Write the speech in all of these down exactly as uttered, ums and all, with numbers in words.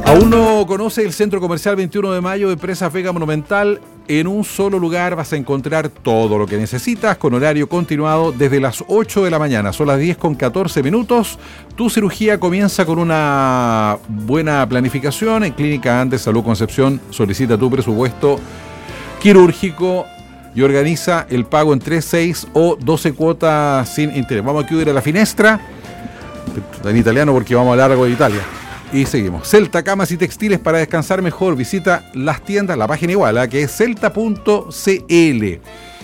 ¿Aún no conoce el Centro Comercial veintiuno de mayo de Empresas Vega Monumental? En un solo lugar vas a encontrar todo lo que necesitas con horario continuado desde las ocho de la mañana. Son las diez con catorce minutos. Tu cirugía comienza con una buena planificación. En Clínica Andes Salud Concepción solicita tu presupuesto quirúrgico y organiza el pago en tres, seis o doce cuotas sin interés. Vamos a acudir a la finestra en italiano porque vamos a largo de Italia. Y seguimos. Celta, camas y textiles para descansar mejor. Visita las tiendas, la página igual, ¿eh? que es celta punto c l.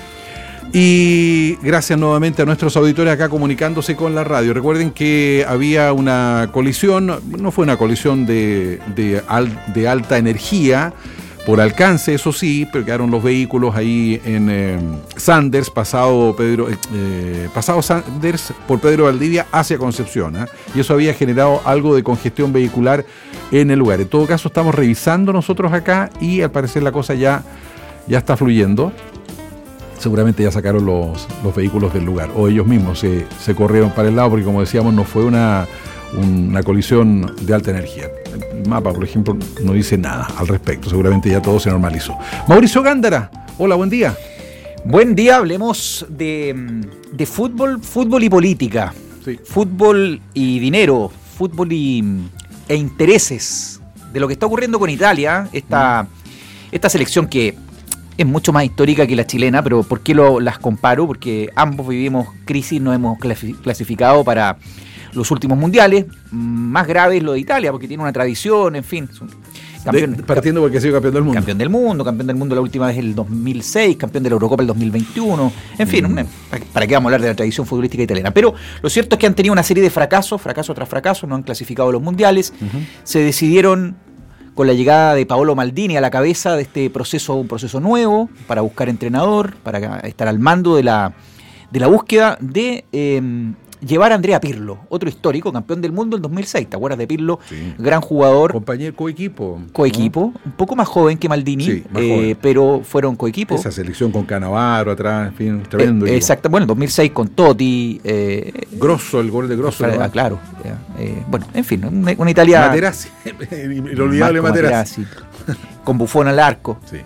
Y gracias nuevamente a nuestros auditores acá comunicándose con la radio. Recuerden que había una colisión, no fue una colisión de, de, al, de alta energía, por alcance, eso sí, pero quedaron los vehículos ahí en eh, Sanders, pasado Pedro, eh, pasado Sanders por Pedro Valdivia hacia Concepción, ¿eh? y eso había generado algo de congestión vehicular en el lugar. En todo caso, estamos revisando nosotros acá y al parecer la cosa ya, ya está fluyendo. Seguramente ya sacaron los, los vehículos del lugar, o ellos mismos se, se corrieron para el lado, porque como decíamos, no fue una, una colisión de alta energía. El mapa, por ejemplo, no dice nada al respecto. Seguramente ya todo se normalizó. Mauricio Gándara, hola, buen día. Buen día, hablemos de, de fútbol, fútbol y política. Sí. Fútbol y dinero, fútbol y, e intereses. De lo que está ocurriendo con Italia, esta, mm. esta selección que es mucho más histórica que la chilena, pero ¿por qué lo, las comparo? Porque ambos vivimos crisis, nos hemos clasificado para los últimos mundiales. Más grave es lo de Italia, porque tiene una tradición, en fin. Campeón, de, partiendo porque ha sido campeón del mundo. Campeón del mundo, campeón del mundo la última vez el dos mil seis, campeón de la Eurocopa el dos mil veintiuno. En fin, mm. una, ¿para qué vamos a hablar de la tradición futbolística italiana? Pero lo cierto es que han tenido una serie de fracasos, fracaso tras fracaso, no han clasificado los mundiales. Uh-huh. Se decidieron con la llegada de Paolo Maldini a la cabeza de este proceso, un proceso nuevo, para buscar entrenador, para estar al mando de la, de la búsqueda de Eh, llevar a Andrea Pirlo, otro histórico, campeón del mundo en dos mil seis. ¿Te acuerdas de Pirlo? Sí. Gran jugador. Compañero, coequipo. Coequipo, ¿no? Un poco más joven que Maldini, sí, eh, pero fueron coequipos. Esa selección con Cannavaro atrás, en fin, tremendo. Eh, exacto, bueno, en dos mil seis con Totti. Eh, Grosso, el gol de Grosso. Para, ¿no? Claro. Eh, bueno, en fin, una, una Italia. Materazzi, el olvidable Materazzi. Materazzi. Con Buffon al arco. Sí.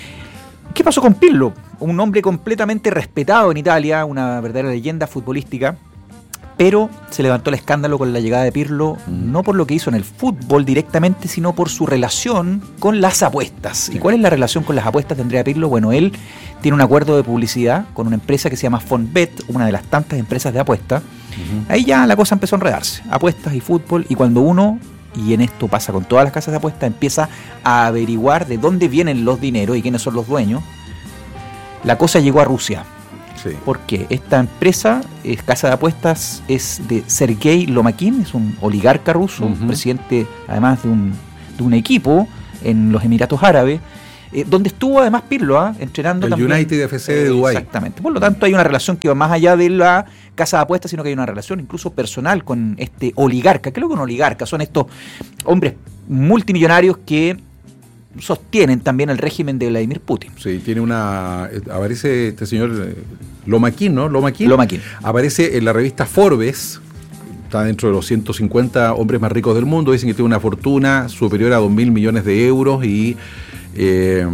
¿Qué pasó con Pirlo? Un hombre completamente respetado en Italia, una verdadera leyenda futbolística. Pero se levantó el escándalo con la llegada de Pirlo, mm. no por lo que hizo en el fútbol directamente, sino por su relación con las apuestas. Sí. ¿Y cuál es la relación con las apuestas de Andrea Pirlo? Bueno, él tiene un acuerdo de publicidad con una empresa que se llama Fonbet, una de las tantas empresas de apuestas. Uh-huh. Ahí ya la cosa empezó a enredarse, apuestas y fútbol, y cuando uno, y en esto pasa con todas las casas de apuestas, empieza a averiguar de dónde vienen los dineros y quiénes son los dueños, la cosa llegó a Rusia. Sí. Porque esta empresa, es casa de apuestas, es de Sergei Lomakin, es un oligarca ruso, uh-huh. presidente además de un, de un equipo en los Emiratos Árabes, eh, donde estuvo además Pirlo, ¿eh? entrenando el también. El United F C de Dubái. Exactamente. Por lo tanto, hay una relación que va más allá de la casa de apuestas, sino que hay una relación incluso personal con este oligarca. ¿Qué es lo que es un oligarca? Son estos hombres multimillonarios que sostienen también el régimen de Vladimir Putin. Sí, tiene una... Aparece este señor Lomakin, ¿no? Lomakin. Lomakin. Aparece en la revista Forbes, está dentro de los ciento cincuenta hombres más ricos del mundo. Dicen que tiene una fortuna superior a dos mil millones de euros y eh,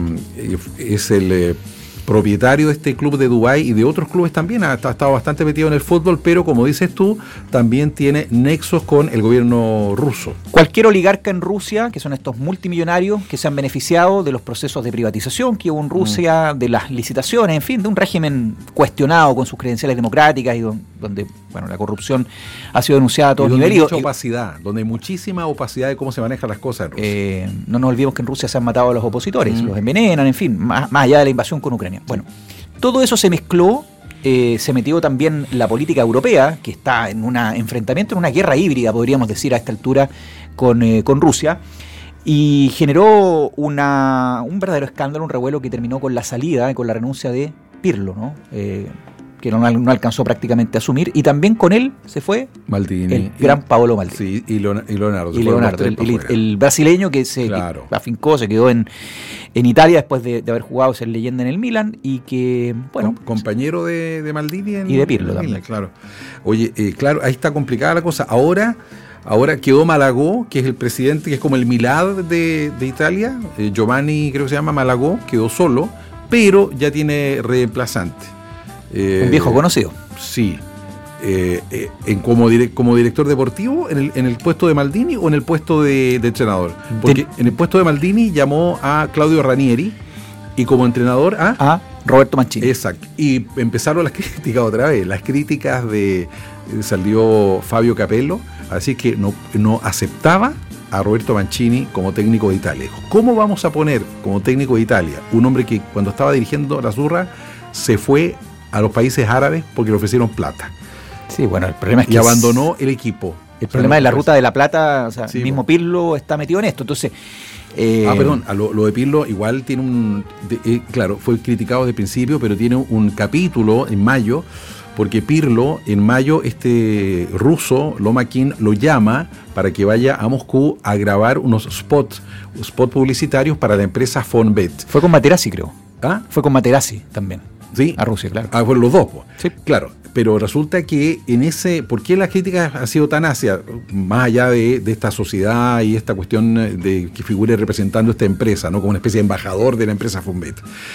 es el... Eh, propietario de este club de Dubái y de otros clubes también, ha, ha estado bastante metido en el fútbol, pero como dices tú, también tiene nexos con el gobierno ruso. Cualquier oligarca en Rusia, que son estos multimillonarios que se han beneficiado de los procesos de privatización que hubo en Rusia, mm. de las licitaciones, en fin, de un régimen cuestionado con sus credenciales democráticas y don, donde bueno, la corrupción ha sido denunciada a todos niveles. Donde hay mucha opacidad, donde hay muchísima opacidad de cómo se manejan las cosas en Rusia. Eh, no nos olvidemos que en Rusia se han matado a los opositores, mm. los envenenan, en fin, más, más allá de la invasión con Ucrania. Bueno, todo eso se mezcló, eh, se metió también la política europea, que está en un enfrentamiento, en una guerra híbrida, podríamos decir, a esta altura, con, eh, con Rusia, y generó una, un verdadero escándalo, un revuelo que terminó con la salida, con la renuncia de Pirlo, ¿no? Eh, que no, no alcanzó prácticamente a asumir, y también con él se fue Maldini, el gran Paolo Maldini. Sí, y, Leon, y Leonardo. Y Leonardo, el, el, el brasileño que se claro. que afincó, se quedó en, en Italia después de, de haber jugado, ser leyenda en el Milan, y que, bueno... Com- compañero de, de Maldini. En, y de Pirlo en también. Milan, claro. Oye, eh, claro, ahí está complicada la cosa. Ahora Ahora quedó Malagó, que es el presidente, que es como el Milad de, de Italia, eh, Giovanni creo que se llama Malagó, quedó solo, pero ya tiene reemplazante. Eh, Un viejo conocido. Sí. Eh, eh, en como, direct, como director deportivo en el, en el puesto de Maldini o en el puesto de, de entrenador. Porque de... en el puesto de Maldini llamó a Claudio Ranieri y como entrenador a... a Roberto Mancini. Exacto. Y empezaron las críticas otra vez. Las críticas de... Salió Fabio Capello, así que no, no aceptaba a Roberto Mancini como técnico de Italia. ¿Cómo vamos a poner como técnico de Italia un hombre que cuando estaba dirigiendo la Azzurra se fue a los países árabes porque le ofrecieron plata? Sí, bueno, el problema es que... Y abandonó el equipo. El problema de la ruta de la plata, o sea, sí, el mismo Pirlo está metido en esto, entonces... Eh, ah, perdón, lo, lo de Pirlo igual tiene un... De, eh, claro, fue criticado desde el principio, pero tiene un capítulo en mayo, porque Pirlo, en mayo, este ruso, Lomakin, lo llama para que vaya a Moscú a grabar unos spots, spots publicitarios para la empresa Fonbet. Fue con Materazzi, creo. ¿Ah? Fue con Materazzi también. Sí. A Rusia, claro. Ah, fueron los dos, pues. Sí. Claro. Pero resulta que en ese... ¿Por qué las críticas han sido tan hacia, más allá de, de esta sociedad y esta cuestión de que figure representando esta empresa, ¿no? Como una especie de embajador de la empresa Fonbet?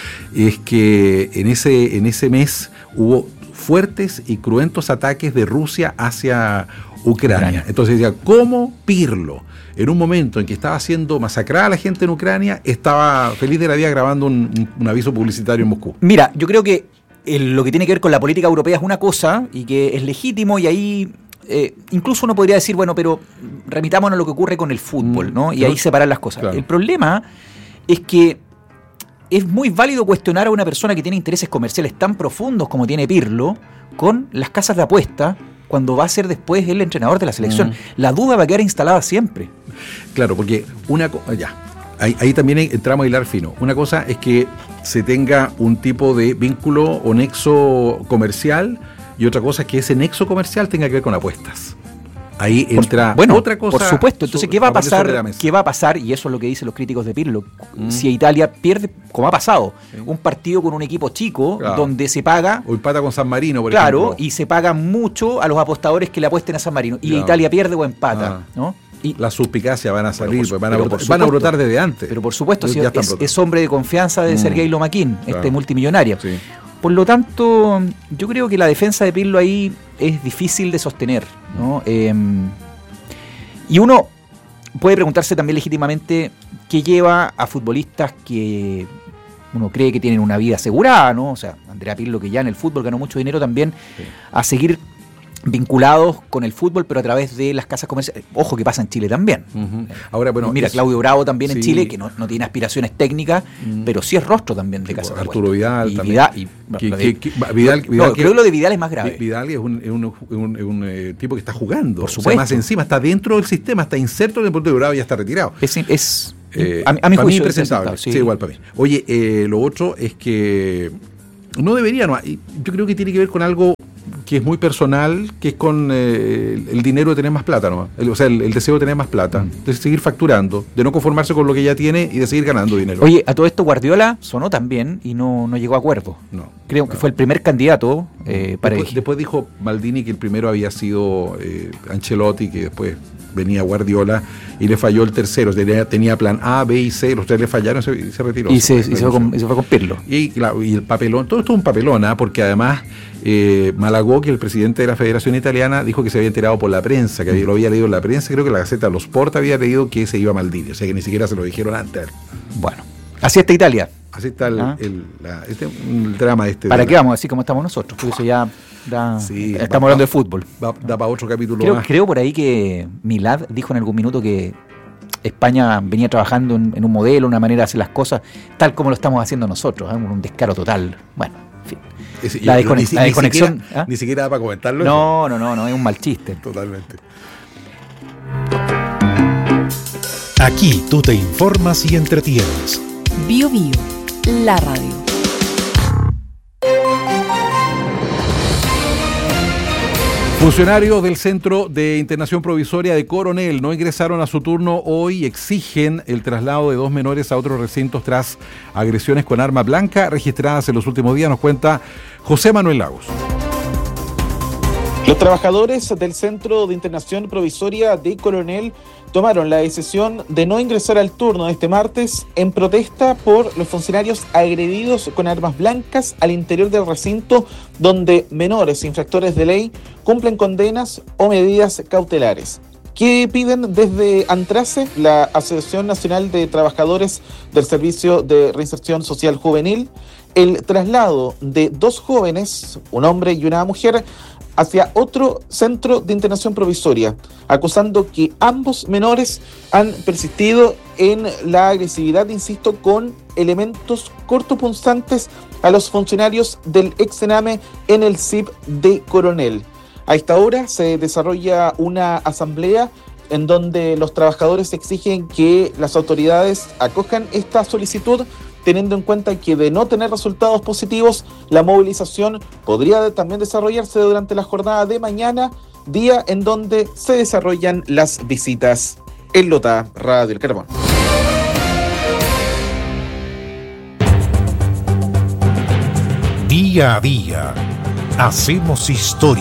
Es que en ese, en ese mes hubo fuertes y cruentos ataques de Rusia hacia Ucrania. Ucrania. Entonces decía, ¿cómo Pirlo, en un momento en que estaba siendo masacrada la gente en Ucrania, estaba feliz de la vida grabando un, un, un aviso publicitario en Moscú? Mira, yo creo que el, lo que tiene que ver con la política europea es una cosa y que es legítimo y ahí eh, incluso uno podría decir, bueno, pero remitámonos a lo que ocurre con el fútbol, ¿no? Y ahí separar las cosas. Claro. El problema es que es muy válido cuestionar a una persona que tiene intereses comerciales tan profundos como tiene Pirlo con las casas de apuesta cuando va a ser después el entrenador de la selección. Mm. La duda va a quedar instalada siempre. Claro, porque una cosa... Ya. Ahí, ahí también entramos a hilar fino. Una cosa es que se tenga un tipo de vínculo o nexo comercial y otra cosa es que ese nexo comercial tenga que ver con apuestas. Ahí entra por, bueno, otra cosa. Por supuesto. Entonces, ¿qué va a pasar? ¿Qué va a pasar? Y eso es lo que dicen los críticos de Pirlo. Mm. Si Italia pierde, como ha pasado, sí. un partido con un equipo chico, claro. donde se paga... O empata con San Marino, por claro, ejemplo. Claro, y se paga mucho a los apostadores que le apuesten a San Marino. Y claro. Italia pierde o empata, ah. ¿no? Y las suspicacias van a salir, por, van, a brotar, van a brotar desde antes. Pero por supuesto, si es, es hombre de confianza de mm. Sergei Lomakin, claro. este multimillonario. Sí. Por lo tanto, yo creo que la defensa de Pirlo ahí es difícil de sostener, ¿no? Eh, y uno puede preguntarse también legítimamente qué lleva a futbolistas que uno cree que tienen una vida asegurada, ¿no? O sea, Andrea Pirlo, que ya en el fútbol ganó mucho dinero también, sí. a seguir vinculados con el fútbol, pero a través de las casas comerciales. Ojo que pasa en Chile también. Uh-huh. Ahora, bueno, mira, es, Claudio Bravo también sí. en Chile, que no, no tiene aspiraciones técnicas, uh-huh. pero sí es rostro también de casa. Arturo Vidal y también. Vidal, y, que, que, que, Vidal, no, Vidal no, creo que lo de Vidal es más grave. Vidal es un, es un, un, un, un eh, tipo que está jugando. Por supuesto. O sea, más encima, está dentro del sistema, está inserto en el deporte de Bravo y ya está retirado. Es... es eh, a, a mi juicio mí impresentable. Sí. sí, igual para mí. Oye, eh, lo otro es que no debería, no, yo creo que tiene que ver con algo que es muy personal, que es con eh, el dinero de tener más plata, ¿no? El, o sea, el, el deseo de tener más plata, mm. de seguir facturando, de no conformarse con lo que ya tiene y de seguir ganando dinero. Oye, a todo esto Guardiola sonó también y no, no llegó a acuerdo. No. Creo no. que fue el primer candidato eh, para después, después dijo Maldini que el primero había sido eh, Ancelotti, que después venía Guardiola y le falló el tercero. Tenía, tenía plan A, B y C, los tres le fallaron y se, se retiró. Y se, se, y se, fue con, y se fue con Pirlo. Y, claro, y el papelón, todo esto es un papelón, ¿eh? Porque además eh, Malagó, que el presidente de la Federación Italiana, dijo que se había enterado por la prensa, que mm. lo había leído en la prensa, creo que la Gaceta de los Sport había leído que se iba a Maldini, o sea que ni siquiera se lo dijeron antes. Bueno, así está Italia. Así está el, ¿Ah? el, la, este, el drama este. ¿Para qué la... vamos? Así como estamos nosotros, porque eso ya da, sí, estamos va, hablando va, de fútbol. Va, da para otro capítulo creo, más. Creo por ahí que Milad dijo en algún minuto que España venía trabajando en, en un modelo, una manera de hacer las cosas, tal como lo estamos haciendo nosotros, ¿eh? Un descaro total. Bueno, en fin. Es, la, desconex- ni, la desconexión. Ni siquiera, ¿ah? ni siquiera da para comentarlo. No, no, no, no, es un mal chiste. Totalmente. Aquí tú te informas y entretienes. Bio Bio, la radio. Funcionarios del Centro de Internación Provisoria de Coronel no ingresaron a su turno hoy y exigen el traslado de dos menores a otros recintos tras agresiones con arma blanca registradas en los últimos días, nos cuenta José Manuel Lagos. Los trabajadores del Centro de Internación Provisoria de Coronel tomaron la decisión de no ingresar al turno de este martes en protesta por los funcionarios agredidos con armas blancas al interior del recinto donde menores infractores de ley cumplen condenas o medidas cautelares. ¿Qué piden desde ANTRACE, la Asociación Nacional de Trabajadores del Servicio de Reinserción Social Juvenil? El traslado de dos jóvenes, un hombre y una mujer, hacia otro centro de internación provisoria, acusando que ambos menores han persistido en la agresividad, insisto, con elementos cortopunzantes a los funcionarios del ex-Sename en el C I P de Coronel. A esta hora se desarrolla una asamblea en donde los trabajadores exigen que las autoridades acojan esta solicitud, teniendo en cuenta que de no tener resultados positivos, la movilización podría también desarrollarse durante la jornada de mañana, día en donde se desarrollan las visitas en Lota, Radio El Carbón. Día a día, hacemos historia.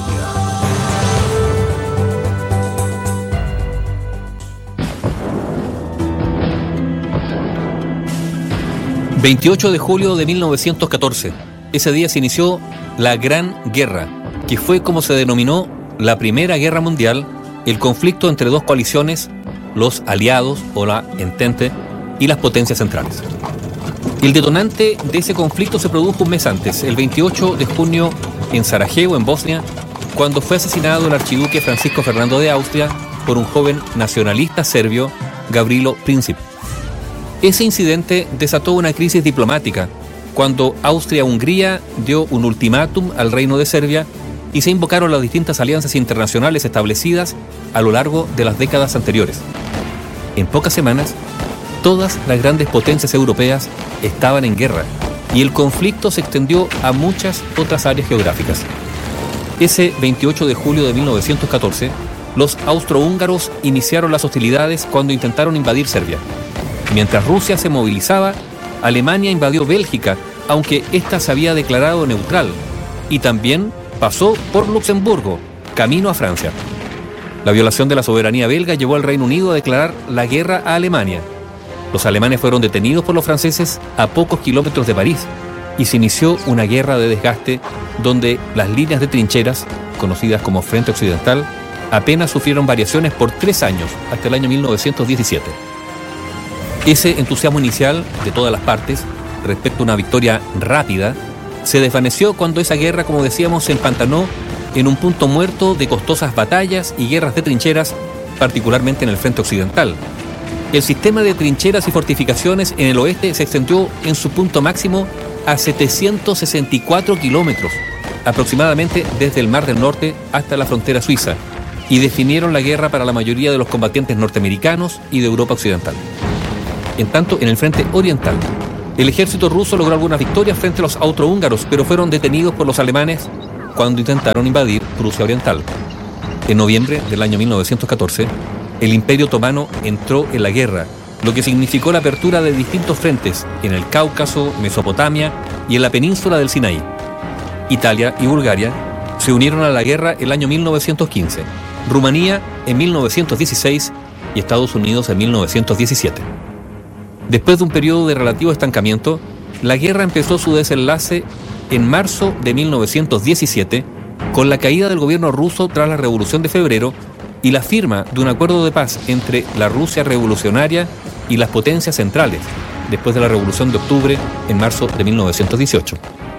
veintiocho de julio de mil novecientos catorce. Ese día se inició la Gran Guerra, que fue como se denominó la Primera Guerra Mundial, el conflicto entre dos coaliciones, los aliados o la Entente y las potencias centrales. El detonante de ese conflicto se produjo un mes antes, el veintiocho de junio, en Sarajevo, en Bosnia, cuando fue asesinado el archiduque Francisco Fernando de Austria por un joven nacionalista serbio, Gavrilo Princip. Ese incidente desató una crisis diplomática cuando Austria-Hungría dio un ultimátum al Reino de Serbia y se invocaron las distintas alianzas internacionales establecidas a lo largo de las décadas anteriores. En pocas semanas, todas las grandes potencias europeas estaban en guerra y el conflicto se extendió a muchas otras áreas geográficas. Ese veintiocho de julio de mil novecientos catorce, los austrohúngaros iniciaron las hostilidades cuando intentaron invadir Serbia. Mientras Rusia se movilizaba, Alemania invadió Bélgica, aunque ésta se había declarado neutral, y también pasó por Luxemburgo, camino a Francia. La violación de la soberanía belga llevó al Reino Unido a declarar la guerra a Alemania. Los alemanes fueron detenidos por los franceses a pocos kilómetros de París, y se inició una guerra de desgaste donde las líneas de trincheras, conocidas como Frente Occidental, apenas sufrieron variaciones por tres años, hasta el año mil novecientos diecisiete. Ese entusiasmo inicial de todas las partes respecto a una victoria rápida se desvaneció cuando esa guerra, como decíamos, se empantanó en un punto muerto de costosas batallas y guerras de trincheras, particularmente en el frente occidental. El sistema de trincheras y fortificaciones en el oeste se extendió en su punto máximo a setecientos sesenta y cuatro kilómetros, aproximadamente desde el Mar del Norte hasta la frontera suiza, y definieron la guerra para la mayoría de los combatientes norteamericanos y de Europa occidental. En tanto, en el frente oriental, el ejército ruso logró algunas victorias frente a los austrohúngaros, pero fueron detenidos por los alemanes cuando intentaron invadir Prusia Oriental. En noviembre del año mil novecientos catorce, el Imperio Otomano entró en la guerra, lo que significó la apertura de distintos frentes en el Cáucaso, Mesopotamia y en la península del Sinaí. Italia y Bulgaria se unieron a la guerra el año mil novecientos quince, Rumanía en mil novecientos dieciséis y Estados Unidos en mil novecientos diecisiete. Después de un periodo de relativo estancamiento, la guerra empezó su desenlace en marzo de mil novecientos diecisiete con la caída del gobierno ruso tras la Revolución de Febrero y la firma de un acuerdo de paz entre la Rusia revolucionaria y las potencias centrales, después de la Revolución de Octubre en marzo de mil novecientos dieciocho.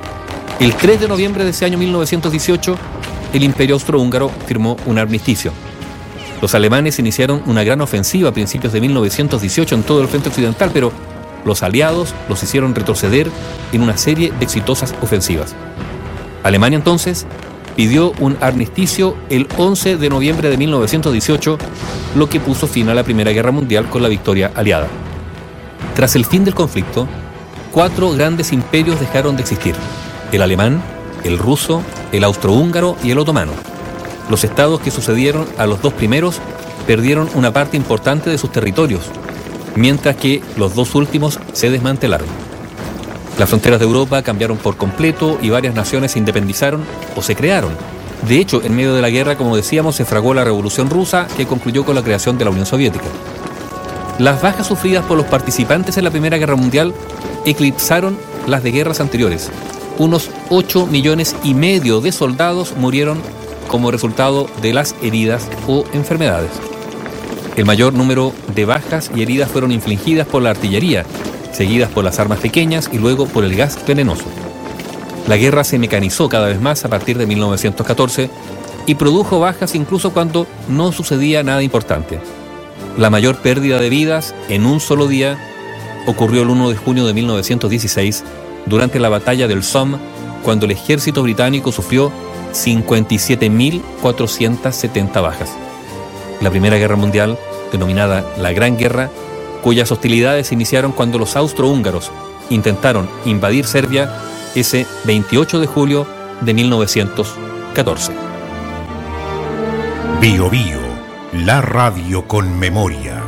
El tres de noviembre de ese año mil novecientos dieciocho, el Imperio Austrohúngaro firmó un armisticio. Los alemanes iniciaron una gran ofensiva a principios de mil novecientos dieciocho en todo el frente occidental, pero los aliados los hicieron retroceder en una serie de exitosas ofensivas. Alemania entonces pidió un armisticio el once de noviembre de mil novecientos dieciocho, lo que puso fin a la Primera Guerra Mundial con la victoria aliada. Tras el fin del conflicto, cuatro grandes imperios dejaron de existir: el alemán, el ruso, el austrohúngaro y el otomano. Los estados que sucedieron a los dos primeros perdieron una parte importante de sus territorios, mientras que los dos últimos se desmantelaron. Las fronteras de Europa cambiaron por completo y varias naciones se independizaron o se crearon, De hecho, en medio de la guerra, como decíamos, se fraguó la Revolución Rusa, que concluyó con la creación de la Unión Soviética. Las bajas sufridas por los participantes en la Primera Guerra Mundial eclipsaron las de guerras anteriores. Unos ocho millones y medio de soldados murieron como resultado de las heridas o enfermedades. El mayor número de bajas y heridas fueron infligidas por la artillería, seguidas por las armas pequeñas y luego por el gas venenoso. La guerra se mecanizó cada vez más a partir de mil novecientos catorce y produjo bajas incluso cuando no sucedía nada importante. La mayor pérdida de vidas en un solo día ocurrió el primero de junio de mil novecientos dieciséis durante la batalla del Somme, cuando el ejército británico sufrió cincuenta y siete mil cuatrocientas setenta bajas. La Primera Guerra Mundial, denominada la Gran Guerra, cuyas hostilidades se iniciaron cuando los austrohúngaros intentaron invadir Serbia ese veintiocho de julio de mil novecientos catorce. Bio Bio, la radio con memoria.